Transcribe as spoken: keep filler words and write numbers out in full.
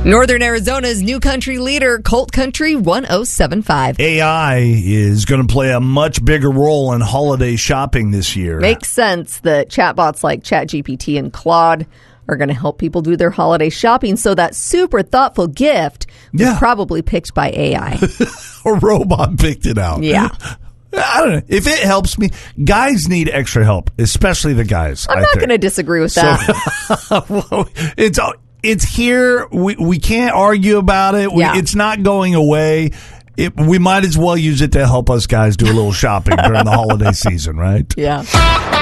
Northern Arizona's new country leader, Colt Country one oh seven five. A I is going to play a much bigger role in holiday shopping this year. Makes sense that chatbots like ChatGPT and Claude are going to help people do their holiday shopping. So that super thoughtful gift was Yeah. probably picked by A I. A robot picked it out. Yeah. I don't know. If it helps me, guys need extra help, especially the guys. I'm I not think. going to disagree with that. So, well, it's it's here. We we can't argue about it. We, Yeah. It's not going away. It, we might as well use it to help us guys do a little shopping during the holiday season, right? Yeah.